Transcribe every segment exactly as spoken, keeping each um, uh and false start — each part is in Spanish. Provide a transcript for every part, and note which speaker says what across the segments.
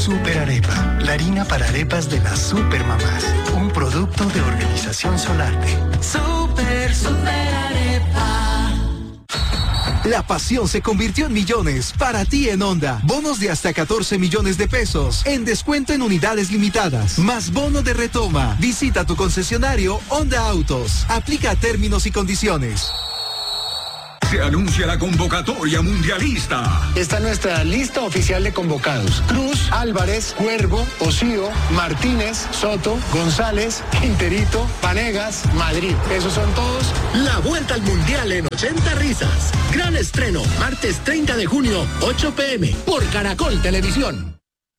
Speaker 1: Super Arepa, la harina para arepas de las supermamás. Un producto de Organización Solarte.
Speaker 2: Super, super arepa.
Speaker 3: La pasión se convirtió en millones para ti en Honda. Bonos de hasta catorce millones de pesos en descuento en unidades limitadas. Más bono de retoma. Visita tu concesionario Honda Autos. Aplica términos y condiciones.
Speaker 4: Se anuncia la convocatoria mundialista.
Speaker 5: Está nuestra lista oficial de convocados. Cruz, Álvarez, Cuervo, Osío, Martínez, Soto, González, Quinterito, Vanegas, Madrid. Esos son todos.
Speaker 6: La vuelta al mundial en ochenta risas. Gran estreno, martes treinta de junio, ocho pe eme, por Caracol Televisión.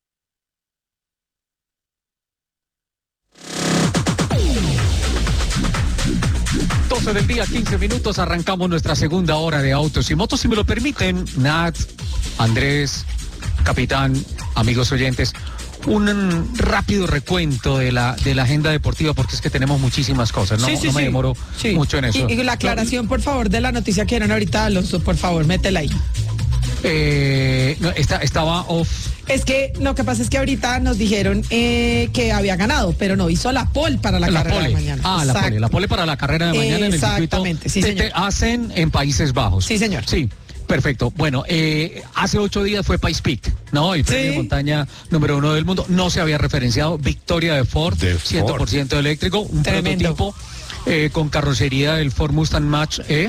Speaker 7: doce del día, quince minutos, arrancamos nuestra segunda hora de Autos y Motos. Si me lo permiten, Nat, Andrés, capitán, amigos oyentes, un rápido recuento de la de la agenda deportiva, porque es que tenemos muchísimas cosas, no,
Speaker 8: sí, sí,
Speaker 7: no me
Speaker 8: sí.
Speaker 7: demoro
Speaker 8: sí.
Speaker 7: mucho en eso.
Speaker 8: Y, y la aclaración, por favor, de la noticia que dieron ahorita, Alonso, por favor, métela ahí.
Speaker 7: Eh, no, esta, estaba off.
Speaker 8: Es que lo que pasa es que ahorita nos dijeron eh, que había ganado, pero no, hizo la pole para la, la carrera
Speaker 7: pole.
Speaker 8: de mañana.
Speaker 7: Ah,
Speaker 8: Exacto.
Speaker 7: la pole, la pole para la carrera de mañana en el circuito.
Speaker 8: Exactamente, sí, señor.
Speaker 7: Te hacen en Países Bajos.
Speaker 8: Sí, señor.
Speaker 7: Sí. Perfecto. Bueno, eh, hace ocho días fue Pikes Peak, ¿no? El premio
Speaker 8: sí.
Speaker 7: de montaña número uno del mundo. No se había referenciado. Victoria de Ford,
Speaker 9: de
Speaker 7: cien por ciento
Speaker 9: Ford.
Speaker 7: eléctrico. Un
Speaker 8: Tremendo.
Speaker 7: prototipo eh, con carrocería del Ford Mustang Mach-E.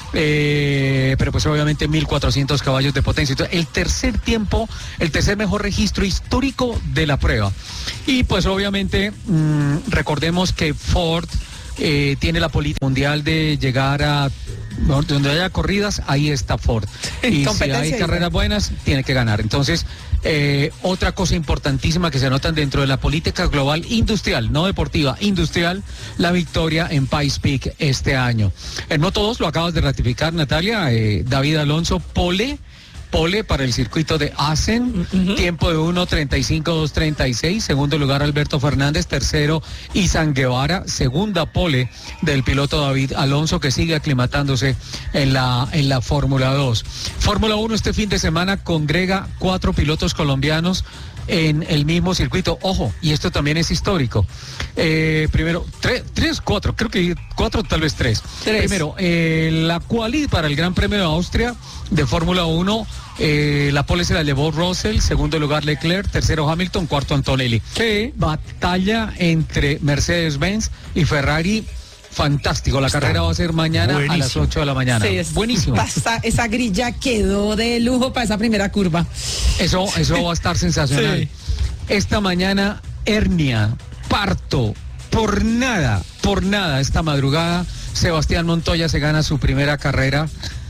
Speaker 7: Eh, pero pues obviamente mil cuatrocientos caballos de potencia. Entonces, el tercer tiempo, el tercer mejor registro histórico de la prueba. Y pues obviamente mmm, recordemos que Ford eh, tiene la política mundial de llegar a donde haya corridas, ahí está Ford. Y si hay carreras buenas, tiene que ganar. Entonces, eh, otra cosa importantísima que se notan dentro de la política global industrial, no deportiva, industrial, la victoria en Pikes Peak este año. En Moto dos lo acabas de ratificar, Natalia, eh, David Alonso, pole. Pole para el circuito de Assen, uh-huh. Tiempo de uno treinta y cinco dos treinta y seis, segundo lugar Alberto Fernández, tercero Izan Guevara, segunda pole del piloto David Alonso, que sigue aclimatándose en la, en la Fórmula dos. Fórmula uno este fin de semana congrega cuatro pilotos colombianos en el mismo circuito. Ojo, y esto también es histórico. Eh, primero, tres, tres, cuatro, creo que cuatro, tal vez tres. tres. Primero, eh, la quali para el Gran Premio de Austria de Fórmula uno, eh, la pole se la llevó Russell, segundo lugar Leclerc, tercero Hamilton, cuarto Antonelli. Sí. Batalla entre Mercedes-Benz y Ferrari. Fantástico, la Está carrera va a ser mañana buenísimo. A las ocho de la mañana. Sí, es, buenísimo.
Speaker 8: Esa, esa grilla quedó de lujo para esa primera curva.
Speaker 7: Eso, eso va a estar sensacional. Sí. Esta mañana, hernia, parto, por nada, por nada, esta madrugada, Sebastián Montoya se gana su primera carrera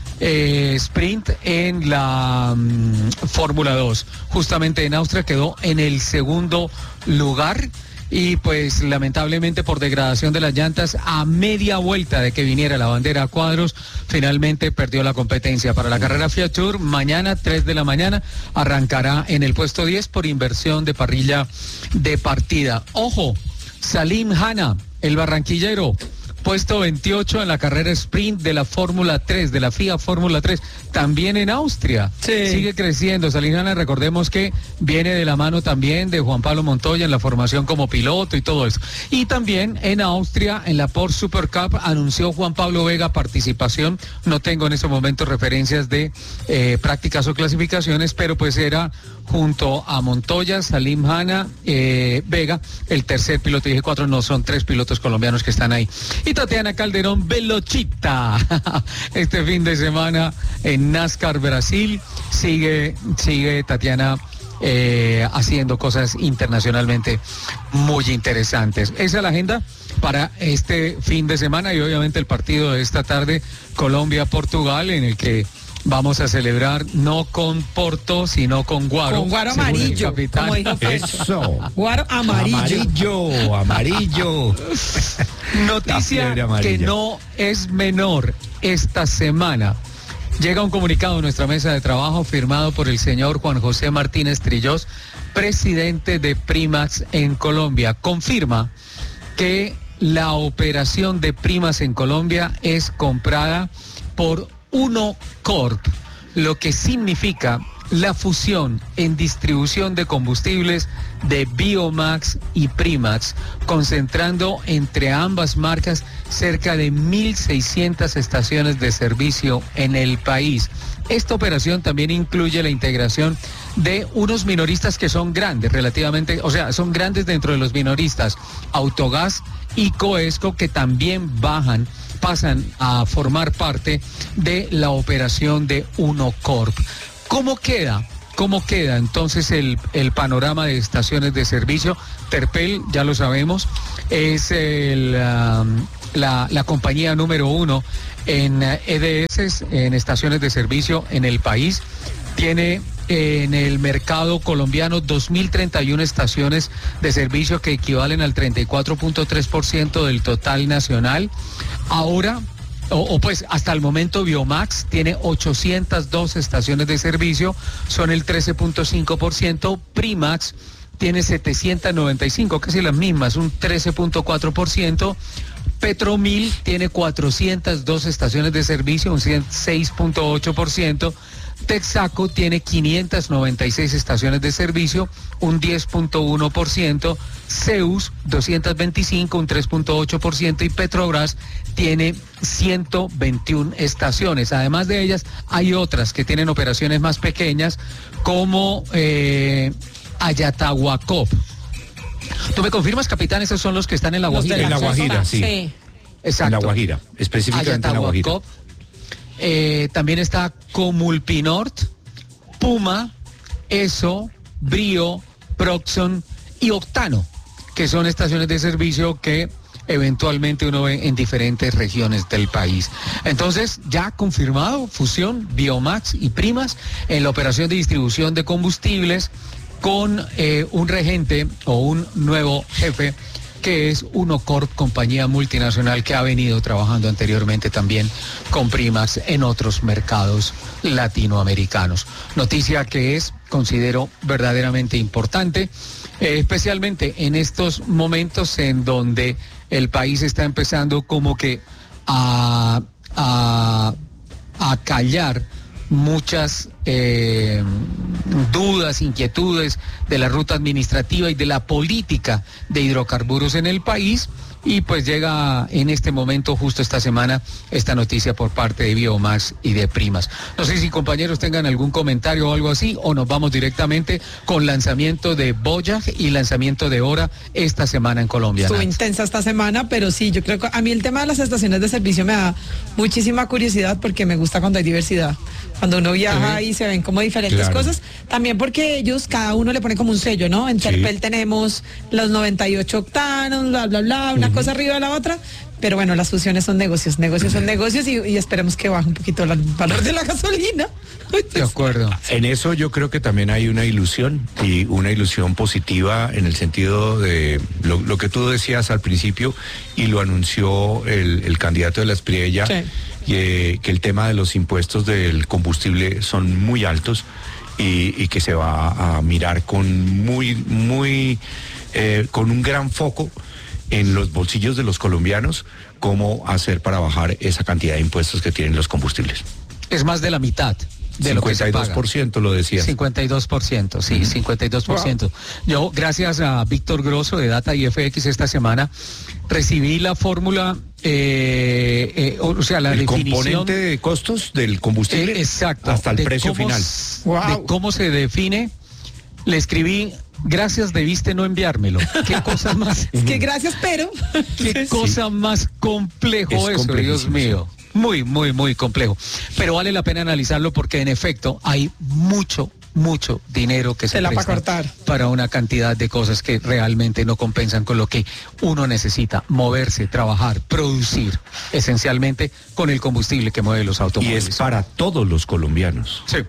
Speaker 7: eh, sprint en la um, Fórmula dos. Justamente en Austria quedó en el segundo lugar. Y pues lamentablemente por degradación de las llantas, a media vuelta de que viniera la bandera a cuadros, finalmente perdió la competencia. Para la carrera Fiat Tour, mañana tres de la mañana arrancará en el puesto diez por inversión de parrilla de partida. Ojo, Salim Hanna, el barranquillero, puesto veintiocho en la carrera sprint de la Fórmula tres, de la F I A Fórmula tres, también en Austria. Sí. Sigue creciendo. Salim Hanna, recordemos que viene de la mano también de Juan Pablo Montoya en la formación como piloto y todo eso. Y también en Austria, en la Porsche Super Cup, anunció Juan Pablo Vega participación. No tengo en estos momentos referencias de eh, prácticas o clasificaciones, pero pues era junto a Montoya, Salim Hanna, eh, Vega, el tercer piloto. Dije cuatro, no, son tres pilotos colombianos que están ahí. Y Tatiana Calderón Velochita, este fin de semana en NASCAR Brasil, sigue, sigue Tatiana eh, haciendo cosas internacionalmente muy interesantes. Esa es la agenda para este fin de semana y obviamente el partido de esta tarde, Colombia-Portugal, en el que vamos a celebrar no con Porto, sino con Guaro.
Speaker 8: Con Guaro amarillo, como dijo
Speaker 9: Eso.
Speaker 8: Guaro amarillo.
Speaker 9: Amarillo, amarillo.
Speaker 7: Noticia que no es menor. Esta semana llega un comunicado a nuestra mesa de trabajo firmado por el señor Juan José Martínez Trillós, presidente de Primax en Colombia. Confirma que la operación de Primax en Colombia es comprada por Uno Corp, lo que significa la fusión en distribución de combustibles de Biomax y Primax, concentrando entre ambas marcas cerca de mil seiscientas estaciones de servicio en el país. Esta operación también incluye la integración de unos minoristas que son grandes relativamente, o sea, son grandes dentro de los minoristas, Autogas y Coesco, que también bajan, pasan a formar parte de la operación de Unocorp. ¿Cómo queda? ¿Cómo queda entonces el, el panorama de estaciones de servicio? Terpel, ya lo sabemos, es el, um, la, la compañía número uno en E D S, en estaciones de servicio en el país. Tiene en el mercado colombiano dos mil treinta y una estaciones de servicio que equivalen al treinta y cuatro punto tres por ciento del total nacional. Ahora, o, o pues hasta el momento, Biomax tiene ochocientas dos estaciones de servicio, son el trece punto cinco por ciento. Primax tiene setecientas noventa y cinco, casi las mismas, un trece punto cuatro por ciento. Petromil tiene cuatrocientas dos estaciones de servicio, un seis punto ocho por ciento. Texaco tiene quinientas noventa y seis estaciones de servicio, un diez punto uno por ciento. Zeus, doscientas veinticinco, un tres punto ocho por ciento. Y Petrobras tiene ciento veintiuna estaciones. Además de ellas, hay otras que tienen operaciones más pequeñas, como eh, Ayatahuacop. ¿Tú me confirmas, capitán? Esos son los que están en La Guajira.
Speaker 9: En La Guajira, sí.
Speaker 8: Sí.
Speaker 7: Exacto.
Speaker 9: En La Guajira, específicamente en La Guajira.
Speaker 7: Eh, también está Comulpinort, Puma, ESO, Brio, Proxon y Octano, que son estaciones de servicio que eventualmente uno ve en diferentes regiones del país. Entonces, ya confirmado, fusión, Biomax y Primas en la operación de distribución de combustibles, con eh, un regente o un nuevo jefe, que es Unocorp, compañía multinacional que ha venido trabajando anteriormente también con Primax en otros mercados latinoamericanos. Noticia que es, considero, verdaderamente importante, eh, especialmente en estos momentos en donde el país está empezando como que a, a, a callar muchas eh, dudas, inquietudes de la ruta administrativa y de la política de hidrocarburos en el país, y pues llega en este momento, justo esta semana, esta noticia por parte de Biomax y de Primas. No sé si compañeros tengan algún comentario o algo así, o nos vamos directamente con lanzamiento de Boyac y lanzamiento de Hora esta semana en Colombia.
Speaker 8: Estuvo intensa esta semana, pero sí, yo creo que a mí el tema de las estaciones de servicio me da muchísima curiosidad, porque me gusta cuando hay diversidad, cuando uno viaja uh-huh. y se ven como diferentes claro. cosas, también porque ellos, cada uno le pone como un sello, ¿no? En Terpel sí. tenemos los noventa y ocho octanos, bla, bla, bla, una uh-huh. cosa arriba de la otra, pero bueno, las fusiones son negocios, negocios son negocios, y, y esperemos que baje un poquito el valor de la gasolina.
Speaker 7: De acuerdo.
Speaker 9: En eso yo creo que también hay una ilusión, y una ilusión positiva en el sentido de lo, lo que tú decías al principio, y lo anunció el, el candidato de la Espriella, sí. y, eh, que el tema de los impuestos del combustible son muy altos, y, y que se va a mirar con muy, muy, eh, con un gran foco en los bolsillos de los colombianos, cómo hacer para bajar esa cantidad de impuestos que tienen los combustibles.
Speaker 7: Es más de la mitad de lo que se paga.
Speaker 9: cincuenta y dos por ciento lo decías.
Speaker 7: cincuenta y dos por ciento, sí, uh-huh. cincuenta y dos por ciento. Wow. Yo, gracias a Víctor Grosso de Data I F X esta semana, recibí la fórmula, eh, eh, o sea, la
Speaker 9: el
Speaker 7: definición...
Speaker 9: componente de costos del combustible.
Speaker 7: Eh, exacto.
Speaker 9: Hasta el precio
Speaker 7: cómo,
Speaker 9: final.
Speaker 7: Wow. De cómo se define. Le escribí, gracias, debiste no enviármelo. Qué cosa más...
Speaker 8: Es que gracias, pero...
Speaker 7: Qué cosa sí. más complejo es eso, Dios mío. Muy, muy, muy complejo. Pero vale la pena analizarlo, porque en efecto hay mucho, mucho dinero que se, se la presta
Speaker 8: para cortar
Speaker 7: para una cantidad de cosas que realmente no compensan con lo que uno necesita: moverse, trabajar, producir, esencialmente con el combustible que mueve los automóviles.
Speaker 9: Y es para todos los colombianos.
Speaker 7: Sí.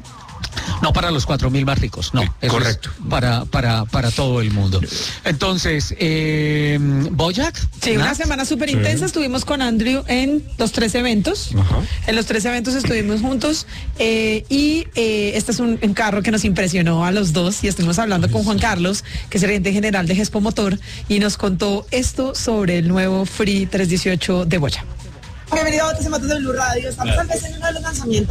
Speaker 7: No para los cuatro mil más ricos, no. Eso
Speaker 9: correcto.
Speaker 7: Es para, para, para todo el mundo. Entonces, eh, Boyac.
Speaker 8: Sí, Nat. Una semana súper intensa. Sí. Estuvimos con Andrew en los tres eventos. Ajá. En los tres eventos estuvimos juntos. Eh, y eh, este es un, un carro que nos impresionó a los dos. Y estuvimos hablando con Juan Carlos, que es el gerente general de Gespo Motor, y nos contó esto sobre el nuevo Free trescientos dieciocho de Boyac.
Speaker 10: Bienvenido a Otros Emates de Blue Radio. Estamos empezando uno de los lanzamientos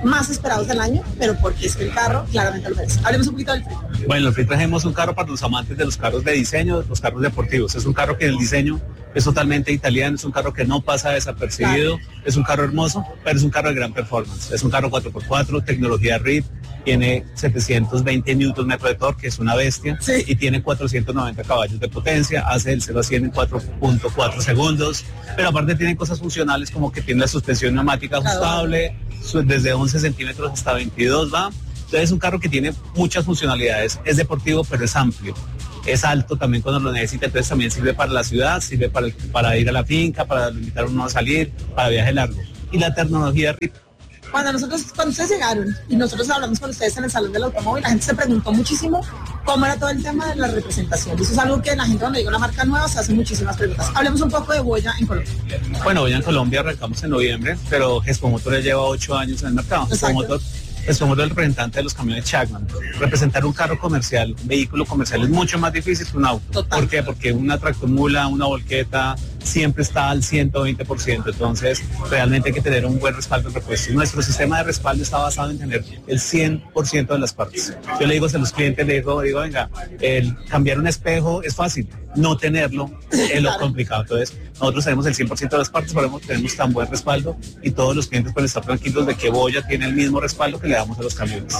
Speaker 10: más esperados del año, pero porque es que el carro claramente lo merece. Hablemos un poquito del Free.
Speaker 11: Bueno, el Free trajimos un carro para los amantes de los carros de diseño, los carros deportivos. Es un carro que el diseño es totalmente italiano, es un carro que no pasa desapercibido, claro. Es un carro hermoso, pero es un carro de gran performance. Es un carro cuatro por cuatro, tecnología R I P, tiene setecientos veinte newton metros de torque, es una bestia, sí. Y tiene cuatrocientos noventa caballos de potencia, hace el cero a cien en cuatro punto cuatro segundos, pero aparte tiene cosas funcionales como que tiene la suspensión neumática ajustable, claro. Desde once centímetros hasta veintidós va. Entonces es un carro que tiene muchas funcionalidades, es deportivo pero es amplio, es alto también cuando lo necesita, entonces también sirve para la ciudad, sirve para, el, para ir a la finca, para invitar a uno a salir, para viaje largo. Y la tecnología R I P.
Speaker 10: Cuando nosotros, cuando ustedes llegaron y nosotros hablamos con ustedes en el Salón del Automóvil, la gente se preguntó muchísimo cómo era todo el tema de la representación. Eso es algo que la gente cuando llega a una marca nueva se hace muchísimas preguntas. Hablemos un poco de Boya en Colombia.
Speaker 11: Bueno, Boya en Colombia arrancamos en noviembre, pero Gespo Motor ya lleva ocho años en el mercado. Gespo Motor es como el representante de los camiones Chapman. Representar un carro comercial, un vehículo comercial es mucho más difícil que un auto. Total. ¿Por qué? Porque una tractomula, una volqueta, siempre está al ciento veinte por ciento. Entonces, realmente hay que tener un buen respaldo de repuesto. Nuestro sistema de respaldo está basado en tener el cien por ciento de las partes. Yo le digo a los clientes, le digo, digo venga, el cambiar un espejo es fácil, no tenerlo es lo complicado. Entonces, nosotros tenemos el cien por ciento de las partes, por eso tenemos tan buen respaldo y todos los clientes pueden estar tranquilos de que Boya tiene el mismo respaldo que le damos a los camiones.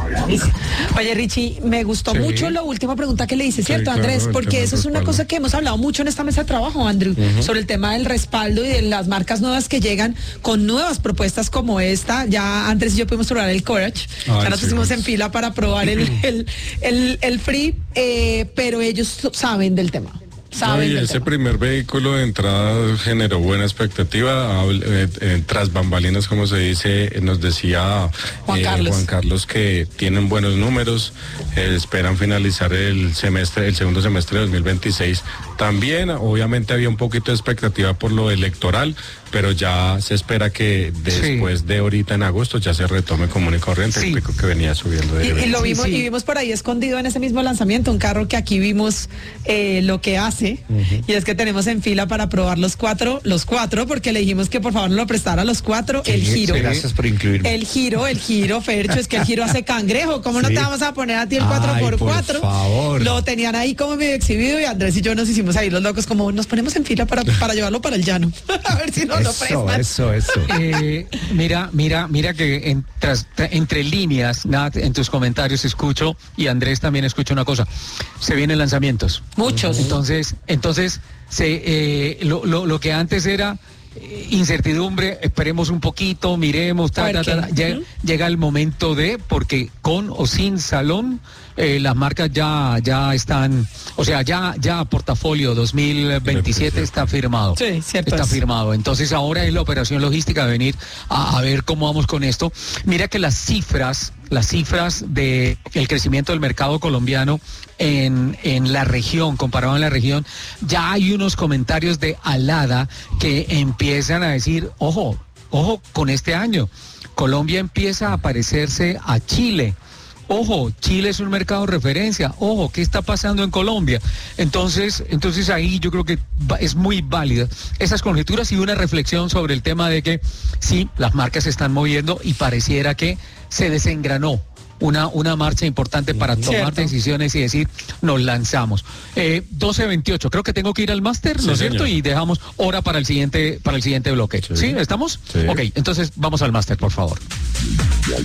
Speaker 8: Oye, Richie, me gustó sí. mucho la última pregunta que le hice, ¿cierto, sí, claro, Andrés? Porque eso es una cosa que hemos hablado mucho en esta mesa de trabajo, Andrew, uh-huh. sobre el tema del respaldo y de las marcas nuevas que llegan con nuevas propuestas como esta. Ya Andrés y yo pudimos probar el Courage, Ay, ya nos sí, pusimos sí. en fila para probar el, el, el, el Free, eh, pero ellos saben del tema.
Speaker 12: No, y ese tema. Primer vehículo de entrada generó buena expectativa, eh, eh, tras bambalinas, como se dice, nos decía
Speaker 8: Juan,
Speaker 12: eh,
Speaker 8: Carlos.
Speaker 12: Juan Carlos que tienen buenos números, eh, esperan finalizar el semestre, el segundo semestre de dos mil veintiséis. También, obviamente, había un poquito de expectativa por lo electoral, pero ya se espera que después sí. de ahorita en agosto ya se retome común y corriente, sí. el pico que venía subiendo. De
Speaker 8: y, y lo vimos, sí, sí. y vimos por ahí escondido en ese mismo lanzamiento un carro que aquí vimos eh, lo que hace, uh-huh. y es que tenemos en fila para probar los cuatro, los cuatro, porque le dijimos que por favor nos lo prestara los cuatro, el giro.
Speaker 9: Gracias por incluirme.
Speaker 8: El giro, el giro, Fercho, es que el giro hace cangrejo, ¿cómo sí. no te vamos a poner a ti el cuatro por cuatro?
Speaker 9: Por favor.
Speaker 8: Lo tenían ahí como medio exhibido y Andrés y yo nos hicimos ahí los locos, como nos ponemos en fila para, para llevarlo para el llano. A ver si nos
Speaker 9: eso,
Speaker 8: lo prestan.
Speaker 9: Eso, eso,
Speaker 7: eh, mira, mira, mira que en, tras, tra, entre líneas, Nat, en tus comentarios escucho, y Andrés también escucha una cosa, se vienen lanzamientos.
Speaker 8: Muchos.
Speaker 7: Entonces, entonces se, eh, lo, lo, lo que antes era eh, incertidumbre, esperemos un poquito, miremos, ta, ta, ta, ta, llega, uh-huh. llega el momento de, porque con o sin salón, Eh, las marcas ya ya están, o sea, ya ya portafolio dos mil veintisiete está firmado.
Speaker 8: Sí, cierto.
Speaker 7: Está
Speaker 8: es.
Speaker 7: firmado. Entonces ahora es la operación logística de venir a, a ver cómo vamos con esto. Mira que las cifras, las cifras de el crecimiento del mercado colombiano en, en la región, comparado en la región, ya hay unos comentarios de Alada que empiezan a decir, ojo, ojo con este año. Colombia empieza a parecerse a Chile. Ojo, Chile es un mercado de referencia. Ojo, ¿qué está pasando en Colombia? Entonces, entonces ahí yo creo que es muy válida esas conjeturas y una reflexión sobre el tema de que sí, las marcas se están moviendo y pareciera que se desengranó una, una marcha importante para tomar Cierto. decisiones y decir, nos lanzamos. Eh, doce veintiocho, creo que tengo que ir al máster, sí, ¿no es cierto? Señor. Y dejamos hora para el siguiente, para el siguiente bloque. ¿Sí? ¿Sí? ¿Estamos?
Speaker 12: Sí.
Speaker 7: Ok, entonces vamos al máster, por favor.